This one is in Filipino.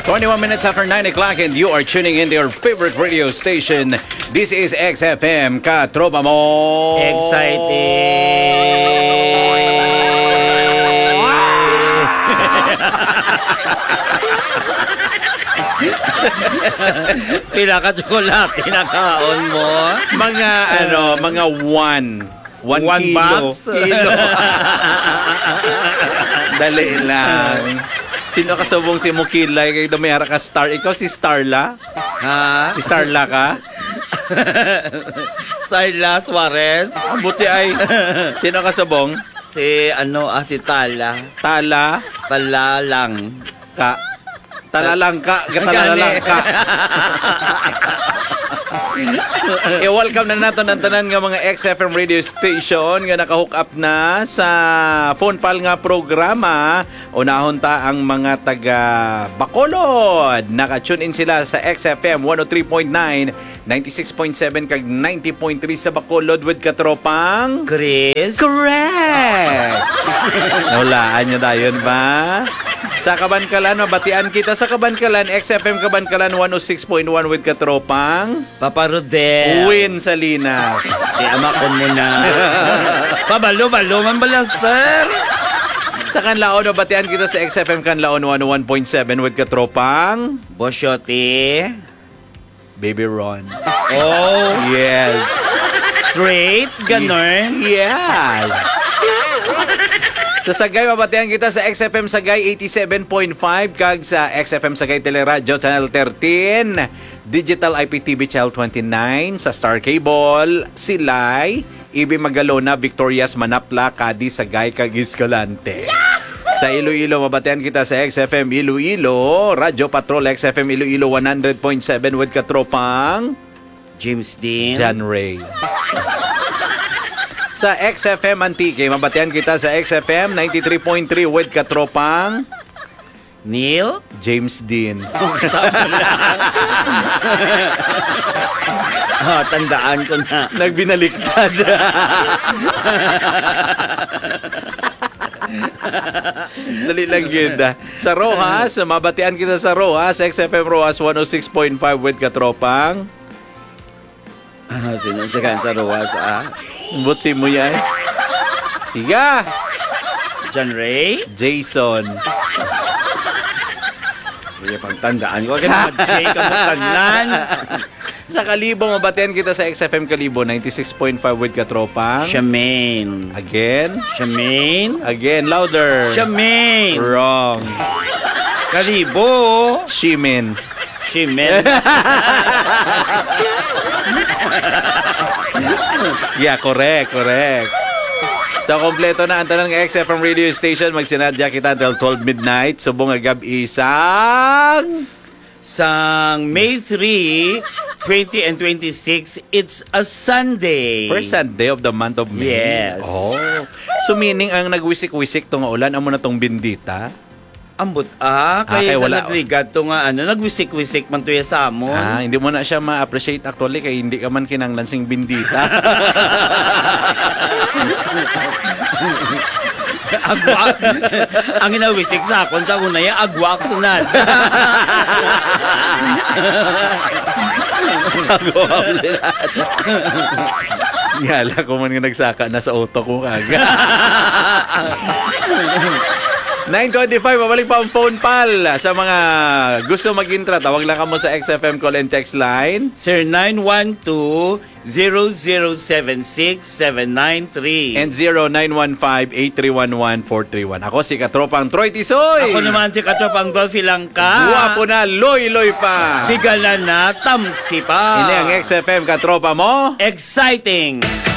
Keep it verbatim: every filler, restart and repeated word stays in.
twenty-one minutes after nine o'clock and you are tuning in to your favorite radio station. This is X F M, Katropa Mo. Exciting! Pinaka-chocolate, pinakaon mo. Mga ano, mga one. One, One kilo. box? Kilo. Dali lang. Sino kasubong si Mukilay? Kaya dumihara ka Star. Ikaw si Starla? Ha? Si Starla ka? Starla Suarez. Ang buti ay. Sino kasubong? Si ano, ah, si Tala. Tala? Tala lang. Ka? Talalang ka. Talalang ka. E welcome na nato ng tanan nga mga X F M radio station nga naka-hook up na sa phone pal nga programa. Unahon ta ang mga taga Bacolod. Naka-tune in sila sa X F M one oh three point nine, ninety-six point seven kag ninety point three sa Bacolod with katropang Chris. Correct. Naulaan nyo dayon ba? Sa Kabankalan, mabatian kita sa Kabankalan, X F M Kabankalan one oh six point one with katropang Papa Rodel. Win Salinas. Si ama ko muna. Pabalo-balo man bala, sir. Sa Kanlaon, mabatian kita sa X F M Kanlaon one oh one point seven with katropang Bosyote. Baby Ron. Oh, Yes. straight, ganon. Yes. Sa Sagay, mabatian kita sa X F M Sagay eighty-seven point five kag sa X F M Sagay Teleradyo Channel thirteen, Digital I P T V Channel twenty-nine, sa Star Cable, Silay, Ibi Magalona, Victorias, Manapla, Cadi, Sagay, kag Escalante. Sa Iloilo, mabatian kita sa X F M Iloilo, Radyo Patrol, X F M Iloilo one hundred point seven with katropang James Dean. John Ray. Sa X F M Antique, mabatian kita sa X F M ninety-three point three with katropang Neil. James Dean. Oh, tandaan ko na. Nagbinaliktad. Dali lang yun. ah. Sa Rojas, mabatian kita sa Rojas, X F M Rojas one oh six point five with katropang Ah, sino sa kansa Rojas, ah? Butsi mo yan. Siga. John Ray. Jason. Kaya pagtandaan ko. Kaya mag-J ka mo tandaan. Sa Kalibo, mabatian kita sa X F M Kalibo ninety-six point five with katropang Shamaine. Again. Shamaine. Again. Louder. Shamaine. Wrong. Kalibo. Shimin. Shimel. Yeah, correct, correct. So, kompleto na ang tanang X F M radio station. Magsinadya kita until twelve midnight. Subong agab isang... Sang May third, twenty and twenty-six, it's a Sunday. First Sunday of the month of May. Yes. Oh. So, meaning ang nagwisik-wisik tong ulan, amo na tong bindita? Ambot ah, kaya Ah, kaya sa wala. nagrigad to nga ano, nagwisik-wisik man to ya sa amon. Ah, hindi mo na siya ma-appreciate actually kaya hindi ka man kinanglan sing bindita. Agwa. Ang inawisik sa akon sa una ya, agwa ak sunad. Ngala ko man nga nagsaka na sa auto ko kaga. nine twenty-five, mabalik pa ang phone pal. Sa mga gusto mag-intra, tawag lang ka mo sa X F M call and text line. Sir nine one two, zero zero seven six, seven nine three. And zero nine one five, eight three one one, four three one. Ako si Katropang Troy Tisoy. Ako naman si Katropang Dolphy Langka. Guwapo na, loy-loy pa. Bigala na, tamsi pa. Ini ang X F M Katropa mo. Exciting.